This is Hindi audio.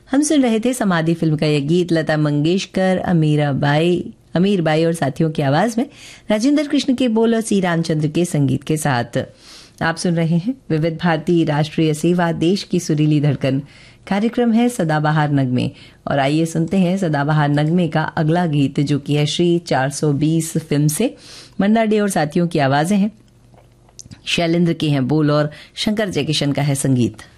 हम सुन रहे थे समाधि फिल्म का यह गीत लता मंगेशकर, अमीर बाई और साथियों की आवाज में, राजेंद्र कृष्ण के बोल और सी रामचंद्र के संगीत के साथ। आप सुन रहे हैं विविध भारती राष्ट्रीय सेवा, देश की सुरीली धड़कन। कार्यक्रम है सदाबहार नगमे और आइए सुनते हैं सदाबहार नगमे का अगला गीत, जो कि है श्री 420 फिल्म से। मन्ना डे और साथियों की आवाजें हैं, शैलेंद्र के हैं बोल और शंकर जयकिशन का है संगीत।